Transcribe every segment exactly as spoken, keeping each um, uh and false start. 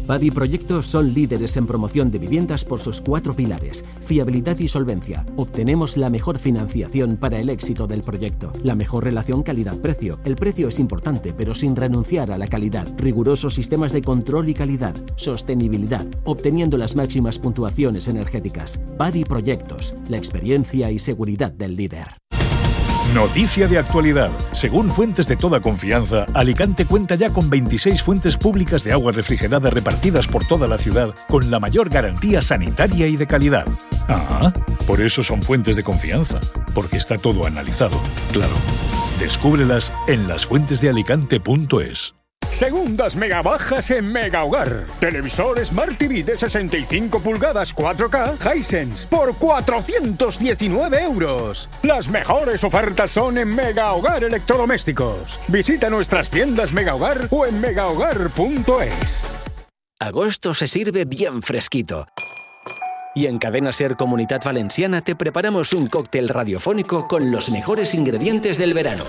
Padi Proyectos son líderes en promoción de viviendas por sus cuatro pilares: fiabilidad y solvencia. Obtenemos la mejor financiación para el éxito del proyecto. La mejor relación calidad-precio. El precio es importante, pero sin renunciar a la calidad. Rigurosos sistemas de control y calidad. Sostenibilidad, obteniendo las máximas puntuaciones energéticas. Padi Proyectos, la experiencia y seguridad del líder. Noticia de actualidad. Según fuentes de toda confianza, Alicante cuenta ya con veintiséis fuentes públicas de agua refrigerada repartidas por toda la ciudad con la mayor garantía sanitaria y de calidad. Ah, por eso son fuentes de confianza, porque está todo analizado. Claro. Descúbrelas en las fuentes de alicante punto es. Segundas mega bajas en Mega Hogar. Televisor Smart T V de sesenta y cinco pulgadas cuatro K Hisense por cuatrocientos diecinueve euros. Las mejores ofertas son en Mega Hogar Electrodomésticos. Visita nuestras tiendas Mega Hogar o en mega hogar punto es. Agosto se sirve bien fresquito. Y en Cadena Ser Comunitat Valenciana te preparamos un cóctel radiofónico con los mejores ingredientes del verano.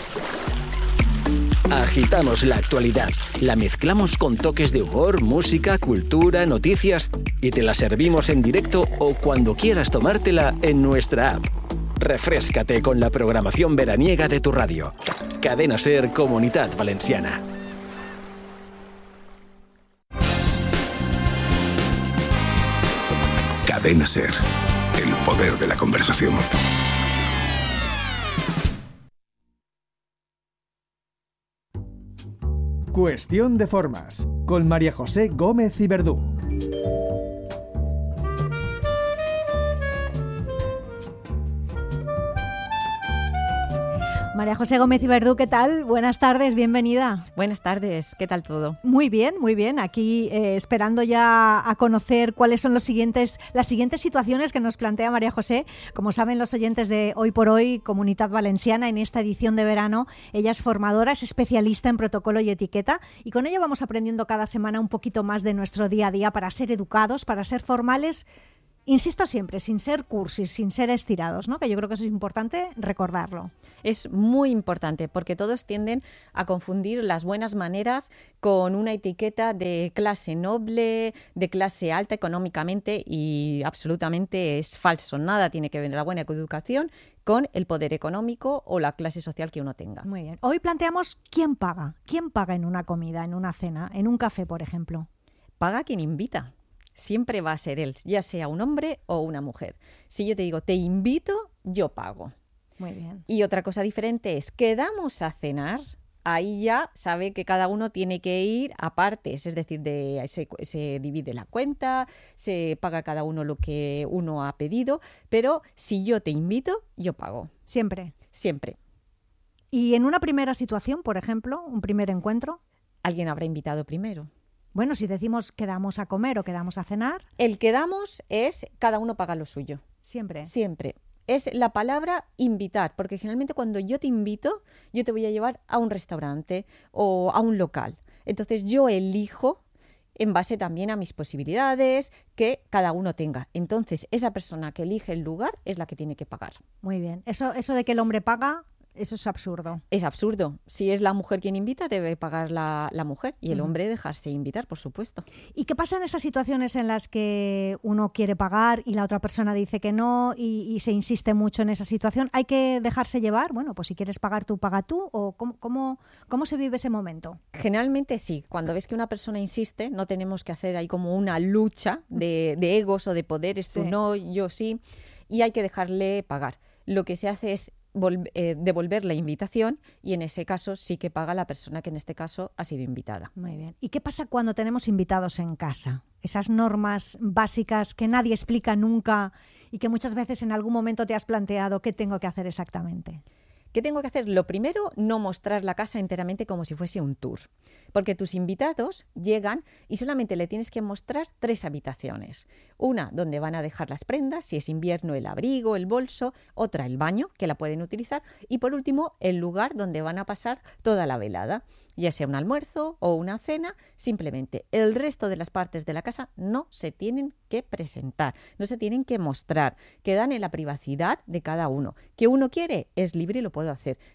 Agitamos la actualidad, la mezclamos con toques de humor, música, cultura, noticias y te la servimos en directo o cuando quieras tomártela en nuestra app. Refréscate con la programación veraniega de tu radio. Cadena Ser Comunitat Valenciana. Cadena Ser, el poder de la conversación. Cuestión de formas, con María José Gómez y Verdú. María José Gómez y Verdú, ¿qué tal? Buenas tardes, bienvenida. Buenas tardes, ¿qué tal todo? Muy bien, muy bien. Aquí eh, esperando ya a conocer cuáles son los siguientes, las siguientes situaciones que nos plantea María José. Como saben los oyentes de Hoy por Hoy, Comunitat Valenciana, en esta edición de verano, ella es formadora, es especialista en protocolo y etiqueta y con ella vamos aprendiendo cada semana un poquito más de nuestro día a día para ser educados, para ser formales. Insisto siempre, sin ser cursis, sin ser estirados, ¿no? Que yo creo que eso es importante recordarlo. Es muy importante porque todos tienden a confundir las buenas maneras con una etiqueta de clase noble, de clase alta económicamente y absolutamente es falso. Nada tiene que ver la buena educación con el poder económico o la clase social que uno tenga. Muy bien. Hoy planteamos quién paga. ¿Quién paga en una comida, en una cena, en un café, por ejemplo? Paga quien invita. Siempre va a ser él, ya sea un hombre o una mujer. Si yo te digo, te invito, yo pago. Muy bien. Y otra cosa diferente es, quedamos a cenar, ahí ya sabe que cada uno tiene que ir a partes, es decir, de, se, se divide la cuenta, se paga cada uno lo que uno ha pedido, pero si yo te invito, yo pago. Siempre. Siempre. Y en una primera situación, por ejemplo, un primer encuentro. Alguien habrá invitado primero. Bueno, si decimos quedamos a comer o quedamos a cenar. El quedamos es cada uno paga lo suyo. Siempre. Siempre. Es la palabra invitar, porque generalmente cuando yo te invito, yo te voy a llevar a un restaurante o a un local. Entonces yo elijo en base también a mis posibilidades que cada uno tenga. Entonces esa persona que elige el lugar es la que tiene que pagar. Muy bien. Eso, eso de que el hombre paga... Eso es absurdo. Es absurdo. Si es la mujer quien invita, debe pagar la, la mujer y el Uh-huh. hombre dejarse invitar, por supuesto. ¿Y qué pasa en esas situaciones en las que uno quiere pagar y la otra persona dice que no y, y se insiste mucho en esa situación? ¿Hay que dejarse llevar? Bueno, pues si quieres pagar tú, paga tú. ¿O cómo, cómo, cómo se vive ese momento? Generalmente sí. Cuando ves que una persona insiste, no tenemos que hacer ahí como una lucha de, de egos o de poderes. Tú Sí. no, yo sí. Y hay que dejarle pagar. Lo que se hace es Vol- eh, devolver la invitación y en ese caso sí que paga la persona que en este caso ha sido invitada. Muy bien. ¿Y qué pasa cuando tenemos invitados en casa? Esas normas básicas que nadie explica nunca y que muchas veces en algún momento te has planteado qué tengo que hacer exactamente. ¿Qué tengo que hacer? Lo primero, no mostrar la casa enteramente como si fuese un tour, porque tus invitados llegan y solamente le tienes que mostrar tres habitaciones. Una donde van a dejar las prendas, si es invierno el abrigo, el bolso, otra el baño, que la pueden utilizar, y por último el lugar donde van a pasar toda la velada, ya sea un almuerzo o una cena. Simplemente el resto de las partes de la casa no se tienen que presentar, no se tienen que mostrar, quedan en la privacidad de cada uno. Que uno quiere es libre y lo puede hacer,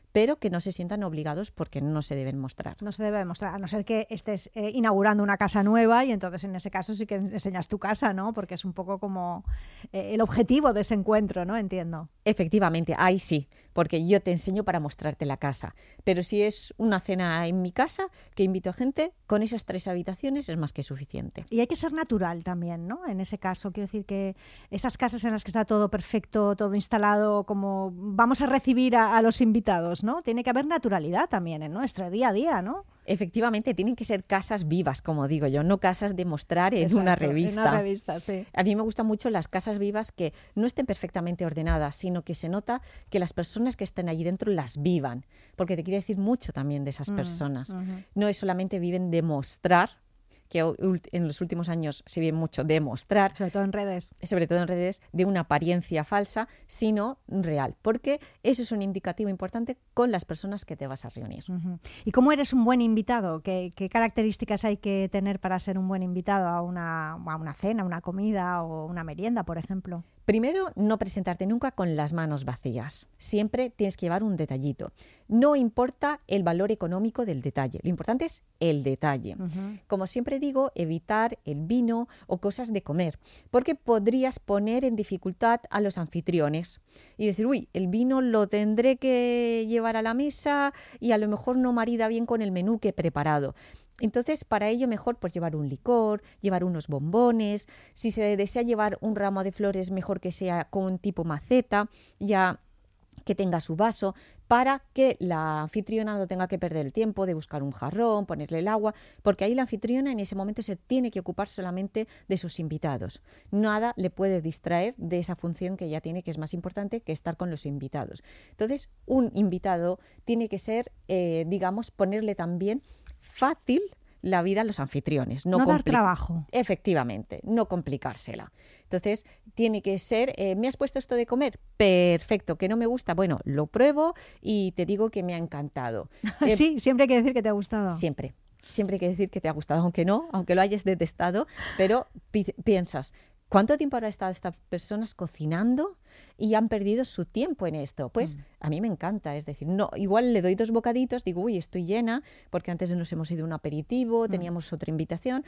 pero que no se sientan obligados porque no se deben mostrar. No se debe mostrar, a no ser que estés eh, inaugurando una casa nueva y entonces en ese caso sí que enseñas tu casa, ¿no? Porque es un poco como eh, el objetivo de ese encuentro, ¿no? Entiendo. Efectivamente, ahí sí, porque yo te enseño para mostrarte la casa. Pero si es una cena en mi casa, que invito a gente, con esas tres habitaciones es más que suficiente. Y hay que ser natural también, ¿no? En ese caso, quiero decir que esas casas en las que está todo perfecto, todo instalado, como vamos a recibir a, a los invitados, ¿no? Tiene que haber naturalidad también en nuestro día a día, ¿no? Efectivamente, tienen que ser casas vivas, como digo yo, no casas de mostrar en Exacto, una revista. En una revista, sí. A mí me gustan mucho las casas vivas que no estén perfectamente ordenadas, sino que se nota que las personas que estén allí dentro las vivan, porque te quiere decir mucho también de esas Mm, personas. ujú. No es solamente viven de mostrar, que ul- en los últimos años se ve mucho de mostrar, Sobre todo en redes. sobre todo en redes, de una apariencia falsa, sino real, porque eso es un indicativo importante con las personas que te vas a reunir. Ujú. ¿Y cómo eres un buen invitado? ¿Qué, qué características hay que tener para ser un buen invitado a una, a una cena, una comida o una merienda, por ejemplo? Primero, no presentarte nunca con las manos vacías. Siempre tienes que llevar un detallito. No importa el valor económico del detalle, lo importante es el detalle. Ujú. Como siempre digo, evitar el vino o cosas de comer, porque podrías poner en dificultad a los anfitriones y decir, uy, el vino lo tendré que llevar a la mesa y a lo mejor no marida bien con el menú que he preparado. Entonces, para ello mejor pues llevar un licor, llevar unos bombones. Si se desea llevar un ramo de flores, mejor que sea con tipo maceta, ya que tenga su vaso, para que la anfitriona no tenga que perder el tiempo de buscar un jarrón, ponerle el agua, porque ahí la anfitriona en ese momento se tiene que ocupar solamente de sus invitados. Nada le puede distraer de esa función que ella tiene, que es más importante que estar con los invitados. Entonces, un invitado tiene que ser, eh, digamos, ponerle también fácil la vida a los anfitriones. No, dar compli- trabajo. Efectivamente, no complicársela. Entonces, tiene que ser, eh, ¿me has puesto esto de comer? Perfecto, ¿que no me gusta? Bueno, lo pruebo y te digo que me ha encantado. Eh, Sí, siempre hay que decir que te ha gustado. Siempre. Siempre hay que decir que te ha gustado, aunque no, aunque lo hayas detestado, pero pi- piensas, ¿cuánto tiempo habrá estado estas personas cocinando y han perdido su tiempo en esto? Pues Mm. a mí me encanta, es decir, no, igual le doy dos bocaditos, digo, uy, estoy llena, porque antes nos hemos ido a un aperitivo, teníamos otra invitación,